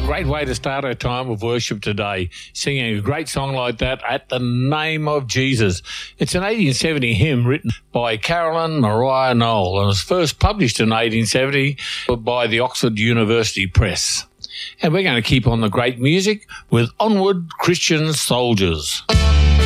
Great way to start our time of worship today, singing a great song like that, At the Name of Jesus. It's an 1870 hymn written by Carolyn Mariah Noel and was first published in 1870 by the Oxford University Press. And we're going to keep on the great music with Onward Christian Soldiers.